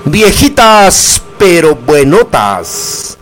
viejitas pero buenotas.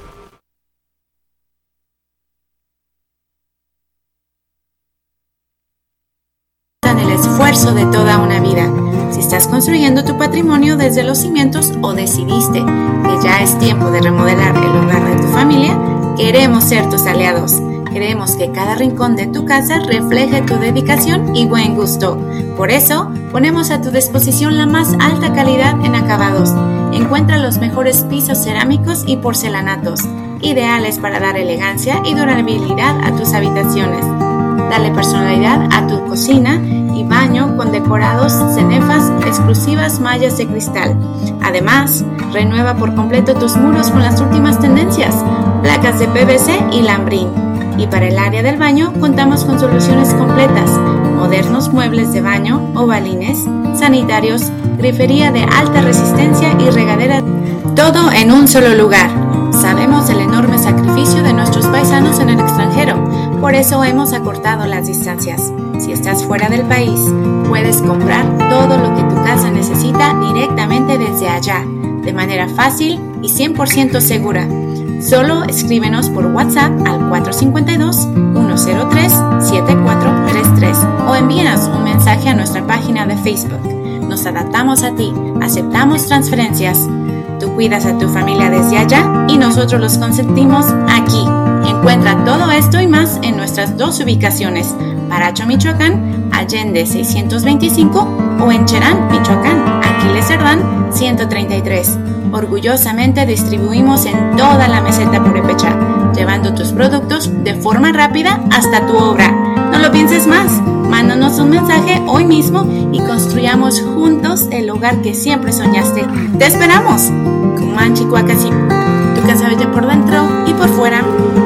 El esfuerzo de toda una vida. Si estás construyendo tu patrimonio desde los cimientos o decidiste que ya es tiempo de remodelar el hogar de tu familia, queremos ser tus aliados. Queremos que cada rincón de tu casa refleje tu dedicación y buen gusto. Por eso, ponemos a tu disposición la más alta calidad en acabados. Encuentra los mejores pisos cerámicos y porcelanatos, ideales para dar elegancia y durabilidad a tus habitaciones. Dale personalidad a tu cocina y baño con decorados, cenefas, exclusivas mallas de cristal. Además, renueva por completo tus muros con las últimas tendencias, placas de PVC y lambrín. Y para el área del baño contamos con soluciones completas, modernos muebles de baño, ovalines, sanitarios, grifería de alta resistencia y regadera, todo en un solo lugar. Sabemos el enorme sacrificio de nuestros paisanos en el extranjero, por eso hemos acortado las distancias. Si estás fuera del país, puedes comprar todo lo que tu casa necesita directamente desde allá, de manera fácil y 100% segura. Solo escríbenos por WhatsApp al 452-103-7433 o envíanos un mensaje a nuestra página de Facebook. Nos adaptamos a ti, aceptamos transferencias. Tú cuidas a tu familia desde allá y nosotros los consentimos aquí. Encuentra todo esto y más en nuestras dos ubicaciones, Paracho, Michoacán, Allende 625 o en Cherán, Michoacán, Aquiles Cerdán 133. Orgullosamente distribuimos en toda la meseta purépecha, llevando tus productos de forma rápida hasta tu obra. No lo pienses más, mándanos un mensaje hoy mismo y construyamos juntos el hogar que siempre soñaste. ¡Te esperamos! Cumanchicuacasi, tu casa bella por dentro y por fuera.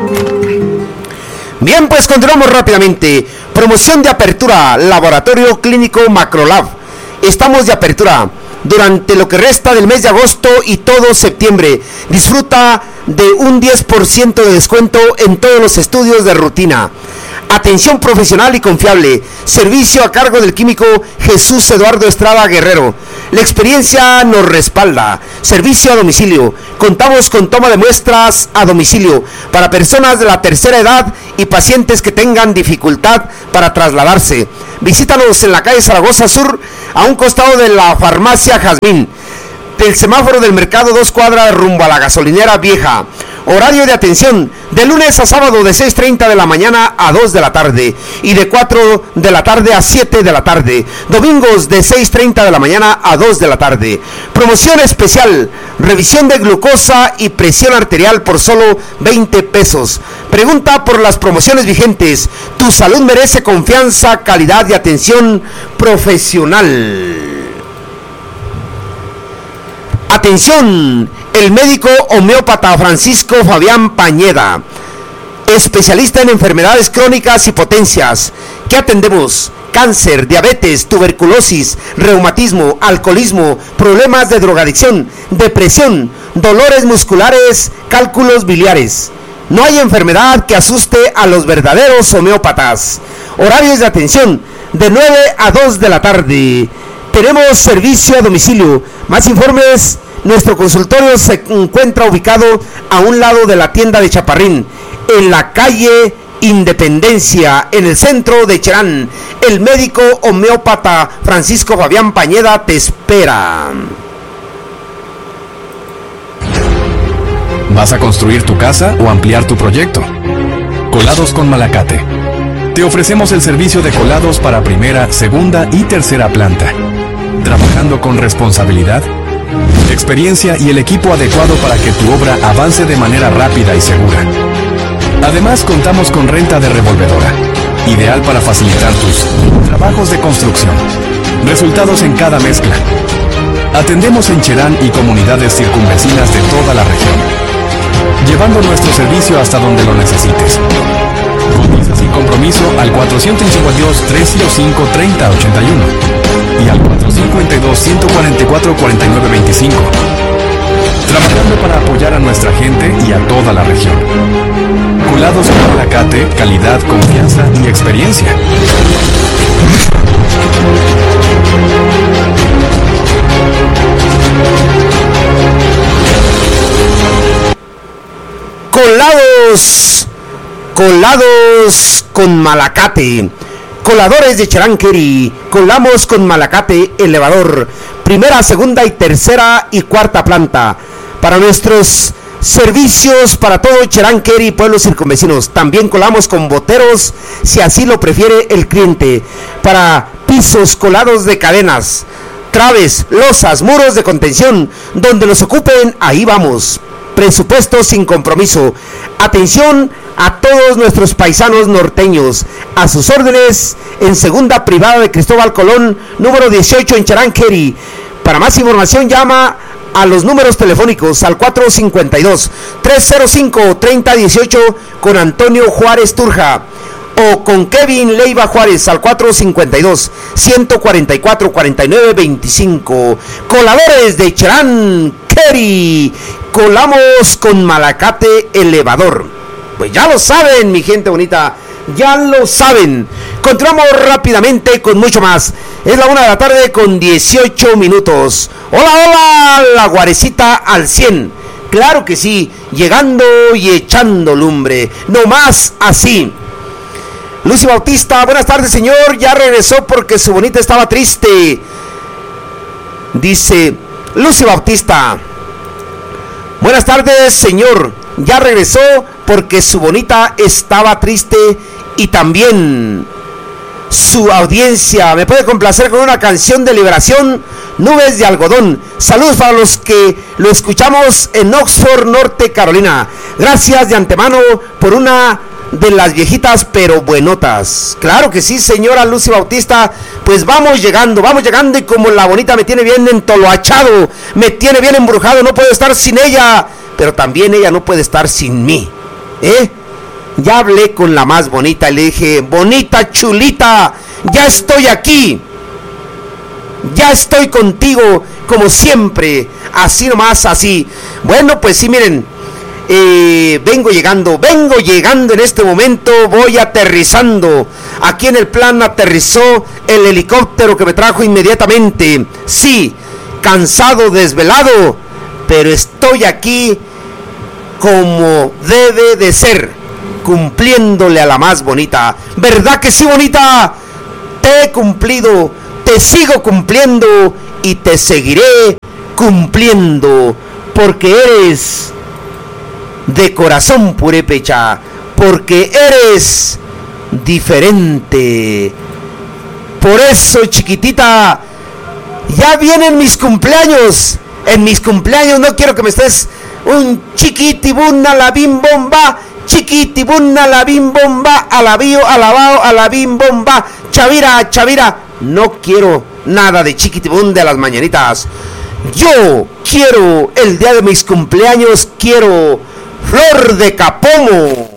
Bien, pues continuamos rápidamente. Promoción de apertura, Laboratorio Clínico Macrolab. Estamos de apertura durante lo que resta del mes de agosto y todo septiembre. Disfruta de un 10% de descuento en todos los estudios de rutina. Atención profesional y confiable. Servicio a cargo del químico Jesús Eduardo Estrada Guerrero. La experiencia nos respalda. Servicio a domicilio. Contamos con toma de muestras a domicilio para personas de la tercera edad y pacientes que tengan dificultad para trasladarse. Visítanos en la calle Zaragoza Sur, a un costado de la farmacia Jazmín, del semáforo del mercado, 2 cuadras rumbo a la gasolinera vieja. Horario de atención de lunes a sábado de 6:30 de la mañana a 2 de la tarde y de 4 de la tarde a 7 de la tarde. Domingos de 6:30 de la mañana a 2 de la tarde. Promoción especial, revisión de glucosa y presión arterial por solo 20 pesos. Pregunta por las promociones vigentes. Tu salud merece confianza, calidad y atención profesional. Atención, el médico homeópata Francisco Fabián Pañeda, especialista en enfermedades crónicas y potencias. ¿Qué atendemos? Cáncer, diabetes, tuberculosis, reumatismo, alcoholismo, problemas de drogadicción, depresión, dolores musculares, cálculos biliares. No hay enfermedad que asuste a los verdaderos homeópatas. Horarios de atención de 9 a 2 de la tarde. Tenemos servicio a domicilio. Más informes, nuestro consultorio se encuentra ubicado a un lado de la tienda de Chaparrín, en la calle Independencia, en el centro de Cherán. El médico homeópata Francisco Fabián Pañeda te espera. ¿Vas a construir tu casa o ampliar tu proyecto? Colados con Malacate. Te ofrecemos el servicio de colados para primera, segunda y tercera planta. Trabajando con responsabilidad, experiencia y el equipo adecuado para que tu obra avance de manera rápida y segura. Además, contamos con renta de revolvedora, ideal para facilitar tus trabajos de construcción. Resultados en cada mezcla. Atendemos en Cherán y comunidades circunvecinas de toda la región, llevando nuestro servicio hasta donde lo necesites. Cotiza sin compromiso al 452-305-3081 y al 452-144-4925. Trabajando para apoyar a nuestra gente y a toda la región. Colados con Malacate, calidad, confianza y experiencia. colados con Malacate. Coladores de Cheranqueri, colamos con Malacate, elevador, primera, segunda y tercera y cuarta planta. Para nuestros servicios para todo Cheranqueri y pueblos circunvecinos. También colamos con boteros, si así lo prefiere el cliente. Para pisos colados de cadenas, traves, losas, muros de contención, donde los ocupen, ahí vamos. Presupuesto sin compromiso. Atención a todos nuestros paisanos norteños. A sus órdenes en segunda privada de Cristóbal Colón, número 18 en Cheranqueri. Para más información llama a los números telefónicos al 452-305-3018 con Antonio Juárez Turja o con Kevin Leiva Juárez al 452-144-4925. Coladores de Cheranqueri, colamos con Malacate, elevador. Pues ya lo saben, mi gente bonita, ya lo saben. Continuamos rápidamente con mucho más. Es la 1 de la tarde con 18 minutos. Hola, hola, la Guarecita al 100. Claro que sí, llegando y echando lumbre. No más así. Lucy Bautista, buenas tardes, señor. Ya regresó porque su bonita estaba triste. Dice Lucy Bautista. Buenas tardes, señor. Ya regresó porque su bonita estaba triste y también su audiencia. Me puede complacer con una canción de liberación, Nubes de Algodón. Saludos para los que lo escuchamos en Oxford, Norte Carolina. Gracias de antemano por una de las viejitas pero buenotas. Claro que sí, señora Lucy Bautista. Pues vamos llegando y como la bonita me tiene bien entoloachado, me tiene bien embrujado, no puedo estar sin ella, pero también ella no puede estar sin mí. Ya hablé con la más bonita y le dije, bonita chulita, ya estoy aquí, ya estoy contigo como siempre, así nomás, así. Bueno, pues sí, miren, vengo llegando en este momento, voy aterrizando. Aquí en el plan aterrizó el helicóptero que me trajo inmediatamente. Sí, cansado, desvelado, pero estoy aquí como debe de ser, cumpliéndole a la más bonita. ¿Verdad que sí, bonita? Te he cumplido, te sigo cumpliendo y te seguiré cumpliendo, porque eres de corazón purépecha, porque eres diferente. Por eso, chiquitita, ya vienen mis cumpleaños. En mis cumpleaños no quiero que me estés un chiquitibuna la bim bomba, chiquitibuna la bim bomba, alabío, alabao, a la bim bomba, chavira, chavira. No quiero nada de chiquitibún de las mañanitas. Yo quiero, el día de mis cumpleaños, quiero flor de capomo.